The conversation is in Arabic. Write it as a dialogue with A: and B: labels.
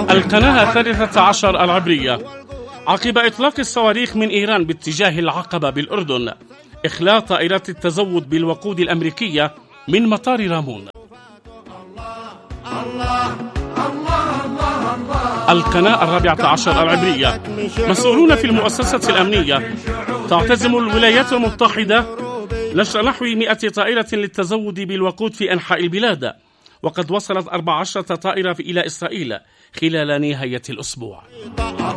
A: القناة 13 العبرية. عقب إطلاق الصواريخ من إيران باتجاه العقبة بالأردن، إخلاء طائرات التزود بالوقود الأمريكية من مطار رامون. القناة 14 العبرية. مسؤولون في المؤسسة الأمنية تعتزم الولايات المتحدة نشر نحو 100 طائرة للتزود بالوقود في أنحاء البلاد، وقد وصلت 14 طائرة إلى إسرائيل خلال نهاية الأسبوع.